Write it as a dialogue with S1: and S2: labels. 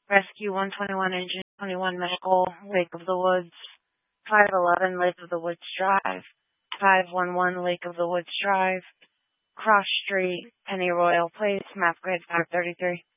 S1: Rescue 121, Engine 21 Medical, Lake of the Woods, 511 Lake of the Woods Drive, 511 Lake of the Woods Drive, Cross Street, Penny Royal Place, map grid 533.